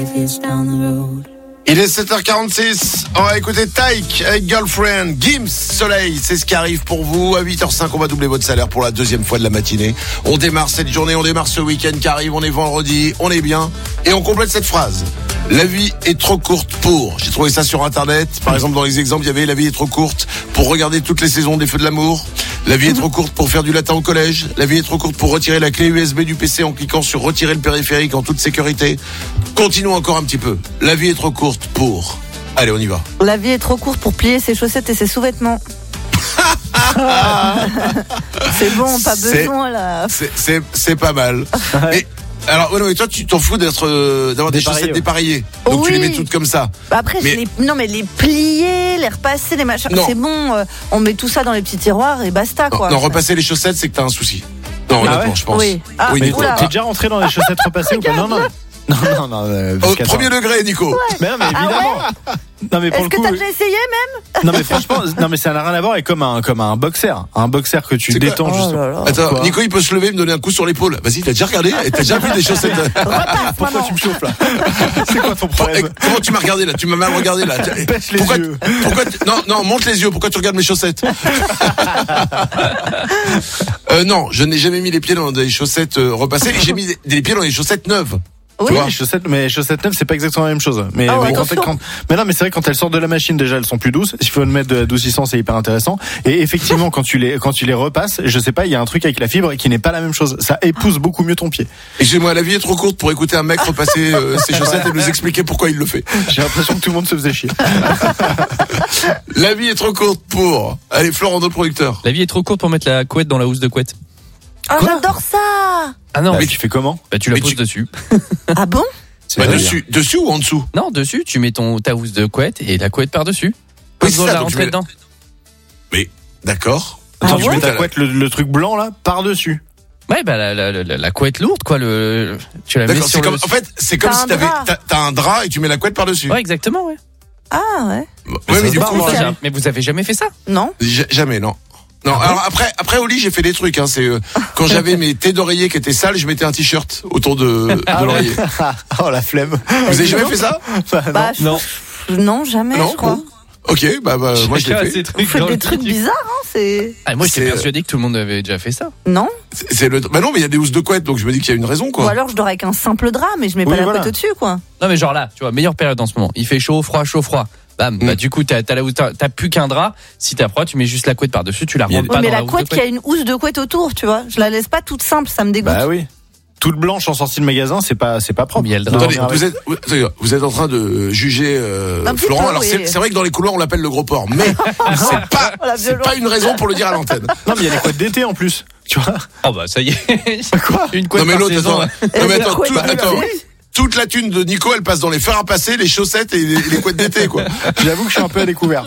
Il est 7h46, on va écouter Taïk avec Girlfriend, Gims, Soleil, c'est ce qui arrive pour vous. À 8h05, on va doubler votre salaire pour la deuxième fois de la matinée. On démarre cette journée, on démarre ce week-end qui arrive, on est vendredi, on est bien. Et on complète cette phrase. La vie est trop courte pour... J'ai trouvé ça sur internet, par exemple dans les exemples, il y avait la vie est trop courte pour regarder toutes les saisons des Feux de l'amour. La vie est trop courte pour faire du latin au collège. La vie est trop courte pour retirer la clé USB du PC en cliquant sur retirer le périphérique en toute sécurité. Continuons encore un petit peu. La vie est trop courte pour... Allez, on y va. La vie est trop courte pour plier ses chaussettes et ses sous-vêtements. C'est bon, pas besoin là. C'est pas mal. Mais, alors, ouais, toi, tu t'en fous d'avoir des chaussettes dépareillées. Donc tu les mets toutes comme ça. Après, mais les plier, les repasser, les machins, c'est bon. On met tout ça dans les petits tiroirs et basta, quoi. Non, repasser les chaussettes, c'est que t'as un souci. Non, honnêtement, je pense. Oui. Oui, Nico, t'es déjà rentré dans les chaussettes repassées ou pas? Non. Premier degré, Nico. Mais non, mais évidemment. Non, mais pour Est-ce que t'as déjà essayé même? Non mais franchement, ça n'a rien à voir avec comme un boxer que tu détends juste. Attends, Nico, il peut se lever et me donner un coup sur l'épaule. Vas-y, t'as déjà regardé? T'as déjà vu des chaussettes? Pourquoi tu me chauffes là? C'est quoi ton problème? Comment tu m'as regardé là? Tu m'as mal regardé là. Baisse les yeux. Non, monte les yeux. Pourquoi tu regardes mes chaussettes? Non, je n'ai jamais mis les pieds dans des chaussettes repassées. J'ai mis les pieds dans des chaussettes neuves. Oui, les chaussettes neuves, c'est pas exactement la même chose. Mais non, mais c'est vrai, quand elles sortent de la machine, déjà, elles sont plus douces. S'il faut mettre de l'adoucissant, c'est hyper intéressant. Et effectivement, quand tu les repasses, je sais pas, il y a un truc avec la fibre qui n'est pas la même chose. Ça épouse beaucoup mieux ton pied. Excusez-moi, la vie est trop courte pour écouter un mec repasser ses chaussettes et nous expliquer pourquoi il le fait. J'ai l'impression que tout le monde se faisait chier. La vie est trop courte pour... Allez, Florent, notre producteur. La vie est trop courte pour mettre la couette dans la housse de couette. Oh, j'adore ça! Ah non, mais tu fais comment? Tu la poses dessus. Ah bon? Dessus ou en dessous? Non, dessus, tu mets ta housse de couette et la couette par-dessus. Oui, c'est ça, la rentrer dedans. Mais, d'accord. Attends, tu mets ta couette, le truc blanc là, par-dessus. Ouais, la couette lourde, quoi, tu la mets sur en fait, c'est comme si t'as un drap et tu mets la couette par-dessus. Ouais, exactement, ouais. Ah, ouais. Ouais, mais du coup, mais vous avez jamais fait ça? Non. Jamais, non. Non, alors après au lit, j'ai fait des trucs, hein, c'est quand j'avais mes thés d'oreiller qui étaient sales, je mettais un t-shirt autour de l'oreiller. Oh la flemme. Vous avez jamais fait ça? Non, jamais, je crois. Ok, moi je l'ai fait. Vous faites des trucs bizarres, hein, c'est... moi j'étais persuadé que tout le monde avait déjà fait ça. Non. Non, mais il y a des housses de couette, donc je me dis qu'il y a une raison, quoi. Ou alors je dors avec un simple drap, mais je mets pas la couette au-dessus, quoi. Non, mais genre là, tu vois, meilleure période en ce moment. Il fait chaud, froid. Bam, du coup, t'as plus qu'un drap. Si t'as froid, tu mets juste la couette par-dessus, tu la rentres pas dans la housse de couette. Mais la couette, il y a une housse de couette autour, tu vois. Je la laisse pas toute simple, ça me dégoûte. Bah oui. Toute blanche en sortie de magasin, c'est pas propre. Attendez, vous êtes en train de juger Florent. Alors c'est vrai que dans les couloirs on l'appelle le gros porc, mais c'est pas une raison pour le dire à l'antenne. Non, mais il y a les couettes d'été en plus, tu vois. Oh bah ça y est. Quoi? Une couette par saison. Attends. Toute la thune de Nico, elle passe dans les fers à passer, les chaussettes et les couettes d'été, quoi. J'avoue que je suis un peu à découvert.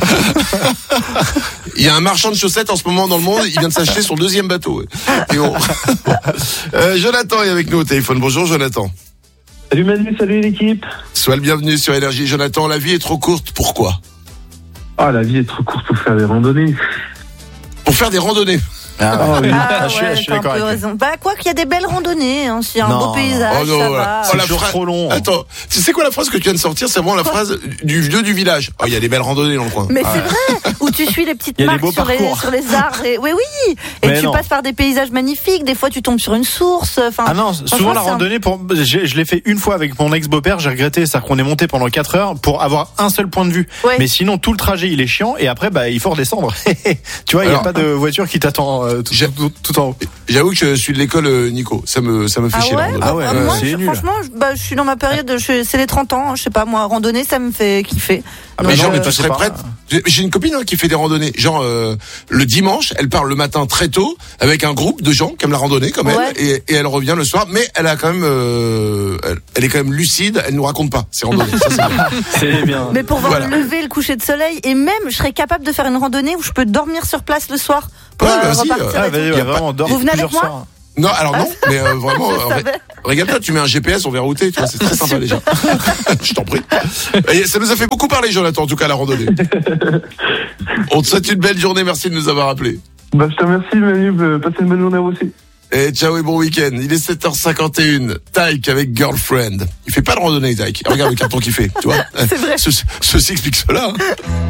Il y a un marchand de chaussettes en ce moment dans le monde, il vient de s'acheter son deuxième bateau. Et bon. Jonathan est avec nous au téléphone. Bonjour Jonathan. Salut Manu, salut l'équipe. Sois le bienvenu sur Énergie. Jonathan, la vie est trop courte, pourquoi? La vie est trop courte pour faire des randonnées. Pour faire des randonnées? Je suis d'accord avec raison. Quoi qu'il y a des belles randonnées, hein, s'il y a un beau paysage, ça va. C'est toujours trop long. Attends, tu sais quoi la phrase que tu viens de sortir? C'est vraiment la phrase du vieux du village. Il y a des belles randonnées dans le coin. Mais c'est vrai, où tu suis les petites marques sur les arbres. Oui. Et tu passes par des paysages magnifiques. Des fois, tu tombes sur une source. Non, souvent la randonnée, je l'ai fait une fois avec mon ex-beau-père, j'ai regretté, c'est-à-dire qu'on est monté pendant 4 heures pour avoir un seul point de vue. Ouais. Mais sinon, tout le trajet, il est chiant et après, il faut redescendre. Tu vois, il n'y a pas de voiture qui t'attend tout en haut. J'avoue que je suis de l'école Nico, ça me fait chier. Moi, franchement, je suis dans ma période, c'est les 30 ans, je sais pas, moi, randonnée, ça me fait kiffer. Mais tu serais prête? J'ai une copine qui fait des randonnées. Genre, le dimanche, elle part le matin très tôt avec un groupe de gens qui aiment la randonnée comme elle, et elle revient le soir, mais elle a quand même, elle est quand même lucide, elle nous raconte pas ses randonnées. Ça, c'est bien. Mais pour voir le lever, le coucher de soleil, et même, je serais capable de faire une randonnée où je peux dormir sur place le soir. Vas-y, vous venez avec moi? Non, alors non, mais vraiment, regarde-toi, tu mets un GPS, on verra où t'es, tu vois, c'est très sympa déjà. Je t'en prie. Et ça nous a fait beaucoup parler, Jonathan, en tout cas, la randonnée. On te souhaite une belle journée, merci de nous avoir appelés. Je te remercie, Manu, passez une bonne journée aussi. Et ciao et bon week-end. Il est 7h51. Taïk avec Girlfriend. Il fait pas de randonnée, Taïk. Regarde le carton qu'il fait, tu vois. C'est vrai. Ceci explique cela.